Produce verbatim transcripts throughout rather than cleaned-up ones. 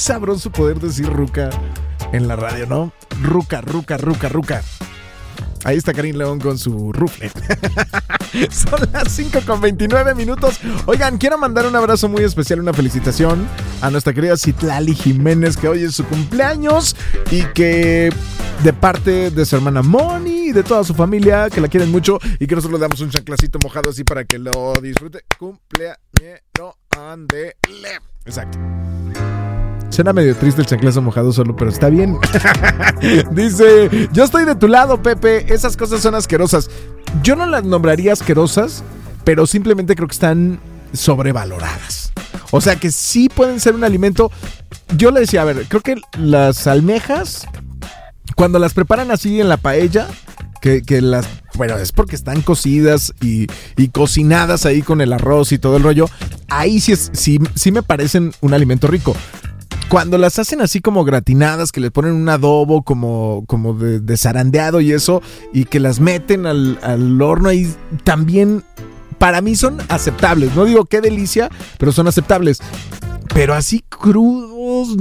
sabroso poder decir ruca en la radio, ¿no? Ruca, ruca, ruca, ruca. Ahí está Karim León con su rufle. Son las cinco con veintinueve minutos. Oigan, quiero mandar un abrazo muy especial, una felicitación a nuestra querida Citlali Jiménez, que hoy es su cumpleaños y que de parte de su hermana Moni y de toda su familia, que la quieren mucho y que nosotros le damos un chanclacito mojado así para que lo disfrute. Cumpleaños andele. Exacto. Suena medio triste el chanclazo mojado solo, pero está bien. Dice, yo estoy de tu lado, Pepe. Esas cosas son asquerosas. Yo no las nombraría asquerosas, pero simplemente creo que están sobrevaloradas. O sea que sí pueden ser un alimento. Yo le decía, a ver, creo que las almejas, cuando las preparan así en la paella, que, que las... Bueno, es porque están cocidas y, y cocinadas ahí con el arroz y todo el rollo. Ahí sí, es, sí, sí me parecen un alimento rico. Cuando las hacen así como gratinadas, que le ponen un adobo como, como de, de zarandeado y eso, y que las meten al, al horno, ahí también para mí son aceptables. No digo qué delicia, pero son aceptables. Pero así crudos,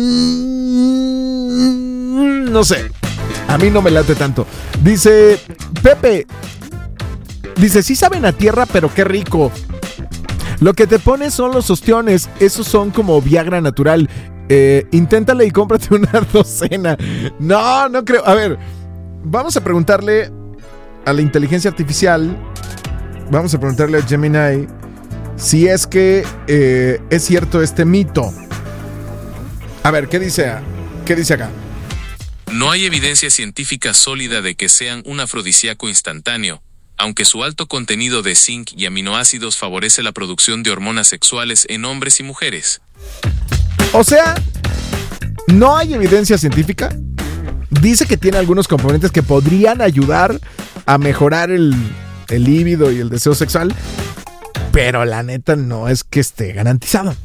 mmm, no sé. A mí no me late tanto. Dice Pepe, dice, sí saben a tierra, pero qué rico. Lo que te pones son los ostiones, esos son como Viagra natural. Eh, inténtale y cómprate una docena. No, no creo. A ver, vamos a preguntarle a la inteligencia artificial. Vamos a preguntarle a Gemini si es que eh, es cierto este mito. A ver, ¿qué dice? ¿Qué dice acá? No hay evidencia científica sólida de que sean un afrodisíaco instantáneo, aunque su alto contenido de zinc y aminoácidos favorece la producción de hormonas sexuales en hombres y mujeres. O sea, no hay evidencia científica. Dice que tiene algunos componentes que podrían ayudar a mejorar el, el líbido y el deseo sexual, pero la neta no es que esté garantizado.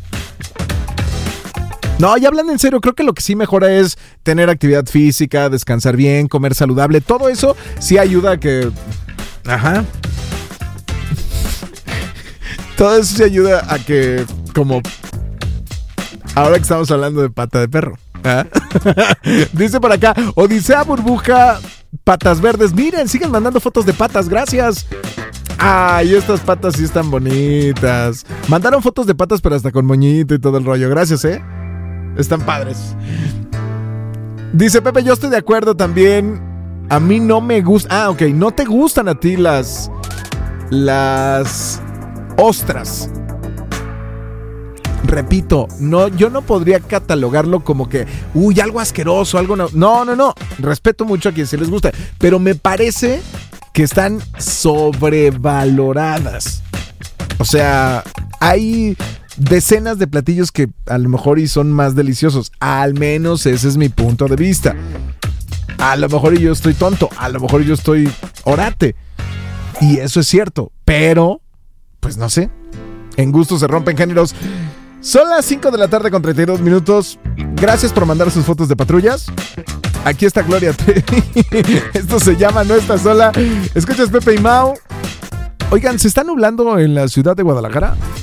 No, ya hablando en serio, creo que lo que sí mejora es tener actividad física, descansar bien, comer saludable. Todo eso sí ayuda a que... Ajá. Todo eso sí ayuda a que, como... Ahora que estamos hablando de pata de perro. ¿Ah? Dice por acá, Odisea Burbuja, patas verdes. Miren, siguen mandando fotos de patas, gracias. Ay, estas patas sí están bonitas. Mandaron fotos de patas, pero hasta con moñito y todo el rollo. Gracias, eh. Están padres. Dice Pepe, yo estoy de acuerdo también. A mí no me gusta. Ah, ok, no te gustan a ti las Las ostras. Repito, no, yo no podría catalogarlo como que, uy, algo asqueroso, algo no. No, no, no. Respeto mucho a quien se les gusta, pero me parece que están sobrevaloradas. O sea, hay decenas de platillos que a lo mejor y son más deliciosos. Al menos ese es mi punto de vista. A lo mejor yo estoy tonto, a lo mejor yo estoy orate. Y eso es cierto, pero, pues no sé. En gusto se rompen géneros. Son las cinco de la tarde con treinta y dos minutos. Gracias por mandar sus fotos de patrullas. Aquí está Gloria Trevi. Esto se llama No Estás Sola. Escuchas Pepe y Mau. Oigan, ¿se está nublando en la ciudad de Guadalajara?